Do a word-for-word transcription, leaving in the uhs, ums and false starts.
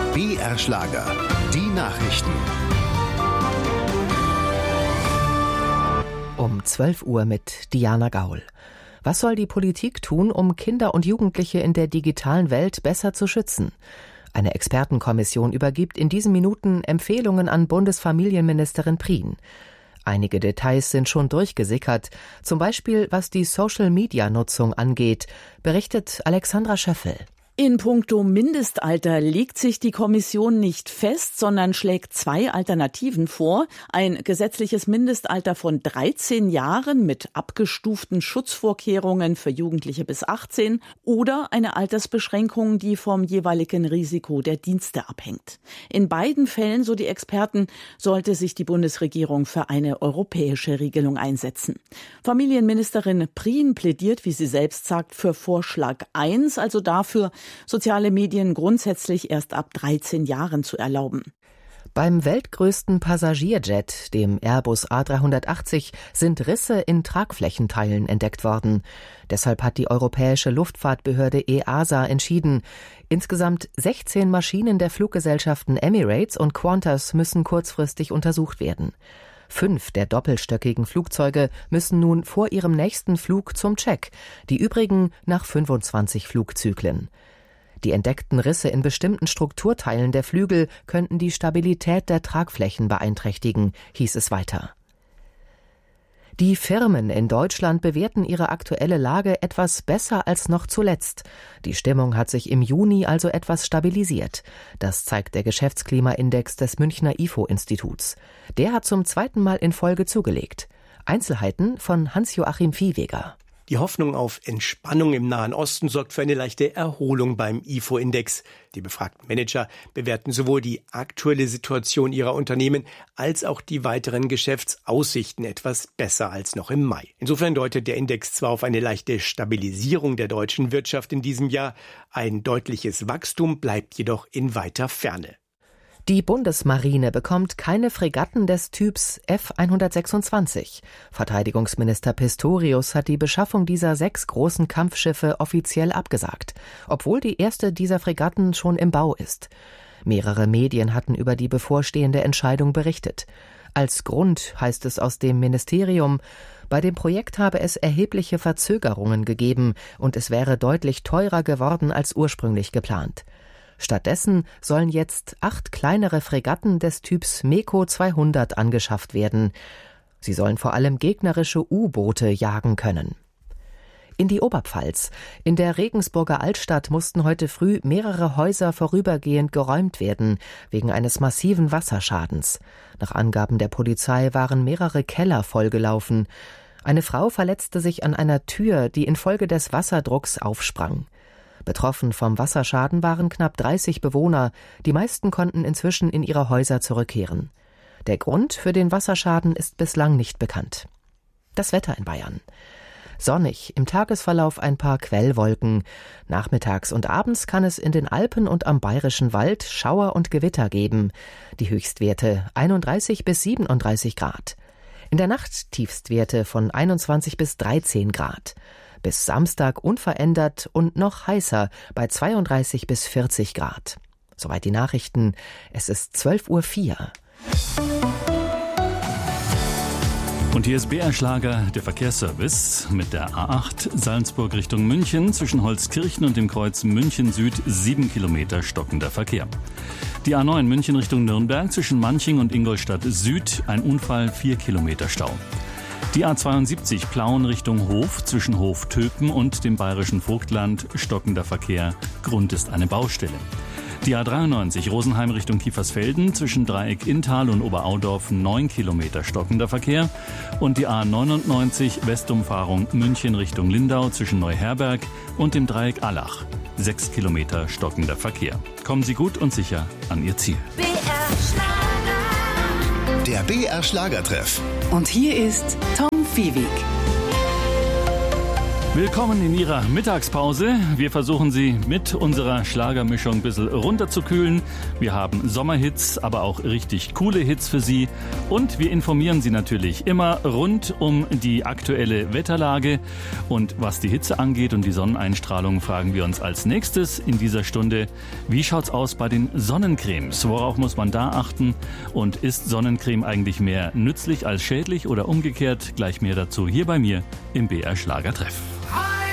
B R Schlager, die Nachrichten. Um zwölf Uhr mit Diana Gaul. Was soll die Politik tun, um Kinder und Jugendliche in der digitalen Welt besser zu schützen? Eine Expertenkommission übergibt in diesen Minuten Empfehlungen an Bundesfamilienministerin Prien. Einige Details sind schon durchgesickert, zum Beispiel was die Social-Media-Nutzung angeht, berichtet Alexandra Schöffel. In puncto Mindestalter legt sich die Kommission nicht fest, sondern schlägt zwei Alternativen vor. Ein gesetzliches Mindestalter von dreizehn Jahren mit abgestuften Schutzvorkehrungen für Jugendliche bis achtzehn oder eine Altersbeschränkung, die vom jeweiligen Risiko der Dienste abhängt. In beiden Fällen, so die Experten, sollte sich die Bundesregierung für eine europäische Regelung einsetzen. Familienministerin Prien plädiert, wie sie selbst sagt, für Vorschlag eins, also dafür, soziale Medien grundsätzlich erst ab dreizehn Jahren zu erlauben. Beim weltgrößten Passagierjet, dem Airbus A dreihundertachtzig, sind Risse in Tragflächenteilen entdeckt worden. Deshalb hat die Europäische Luftfahrtbehörde E A S A entschieden, insgesamt sechzehn Maschinen der Fluggesellschaften Emirates und Qantas müssen kurzfristig untersucht werden. Fünf der doppelstöckigen Flugzeuge müssen nun vor ihrem nächsten Flug zum Check, die übrigen nach fünfundzwanzig Flugzyklen. Die entdeckten Risse in bestimmten Strukturteilen der Flügel könnten die Stabilität der Tragflächen beeinträchtigen, hieß es weiter. Die Firmen in Deutschland bewerten ihre aktuelle Lage etwas besser als noch zuletzt. Die Stimmung hat sich im Juni also etwas stabilisiert. Das zeigt der Geschäftsklimaindex des Münchner I F O-Instituts. Der hat zum zweiten Mal in Folge zugelegt. Einzelheiten von Hans-Joachim Viehweger. Die Hoffnung auf Entspannung im Nahen Osten sorgt für eine leichte Erholung beim I F O-Index. Die befragten Manager bewerten sowohl die aktuelle Situation ihrer Unternehmen als auch die weiteren Geschäftsaussichten etwas besser als noch im Mai. Insofern deutet der Index zwar auf eine leichte Stabilisierung der deutschen Wirtschaft in diesem Jahr, ein deutliches Wachstum bleibt jedoch in weiter Ferne. Die Bundesmarine bekommt keine Fregatten des Typs F hundertsechsundzwanzig. Verteidigungsminister Pistorius hat die Beschaffung dieser sechs großen Kampfschiffe offiziell abgesagt, obwohl die erste dieser Fregatten schon im Bau ist. Mehrere Medien hatten über die bevorstehende Entscheidung berichtet. Als Grund heißt es aus dem Ministerium, bei dem Projekt habe es erhebliche Verzögerungen gegeben und es wäre deutlich teurer geworden als ursprünglich geplant. Stattdessen sollen jetzt acht kleinere Fregatten des Typs MEKO zweihundert angeschafft werden. Sie sollen vor allem gegnerische U-Boote jagen können. In die Oberpfalz. In der Regensburger Altstadt mussten heute früh mehrere Häuser vorübergehend geräumt werden, wegen eines massiven Wasserschadens. Nach Angaben der Polizei waren mehrere Keller vollgelaufen. Eine Frau verletzte sich an einer Tür, die infolge des Wasserdrucks aufsprang. Betroffen vom Wasserschaden waren knapp dreißig Bewohner. Die meisten konnten inzwischen in ihre Häuser zurückkehren. Der Grund für den Wasserschaden ist bislang nicht bekannt. Das Wetter in Bayern. Sonnig, im Tagesverlauf ein paar Quellwolken. Nachmittags und abends kann es in den Alpen und am Bayerischen Wald Schauer und Gewitter geben. Die Höchstwerte einunddreißig bis siebenunddreißig Grad. In der Nacht Tiefstwerte von einundzwanzig bis dreizehn Grad. Bis Samstag unverändert und noch heißer bei zweiunddreißig bis vierzig Grad. Soweit die Nachrichten. Es ist zwölf Uhr vier. Und hier ist B R Schlager, der Verkehrsservice mit der A acht Salzburg Richtung München zwischen Holzkirchen und dem Kreuz München Süd sieben Kilometer stockender Verkehr. Die A neun München Richtung Nürnberg zwischen Manching und Ingolstadt Süd ein Unfall, vier Kilometer Stau. Die A zweiundsiebzig Plauen Richtung Hof zwischen Hof-Töpen und dem bayerischen Vogtland stockender Verkehr. Grund ist eine Baustelle. Die A dreiundneunzig Rosenheim Richtung Kiefersfelden zwischen Dreieck Inntal und Oberaudorf neun Kilometer stockender Verkehr. Und die A neunundneunzig Westumfahrung München Richtung Lindau zwischen Neuherberg und dem Dreieck Allach. sechs Kilometer stockender Verkehr. Kommen Sie gut und sicher an Ihr Ziel. B R Schlager. Der B R Schlagertreff. Und hier ist Tom Viehweg. Willkommen in Ihrer Mittagspause. Wir versuchen Sie mit unserer Schlagermischung ein bisschen runterzukühlen. Wir haben Sommerhits, aber auch richtig coole Hits für Sie. Und wir informieren Sie natürlich immer rund um die aktuelle Wetterlage. Und was die Hitze angeht und die Sonneneinstrahlung, fragen wir uns als nächstes in dieser Stunde, wie schaut's aus bei den Sonnencremes? Worauf muss man da achten? Und ist Sonnencreme eigentlich mehr nützlich als schädlich oder umgekehrt? Gleich mehr dazu hier bei mir im B R Schlagertreff.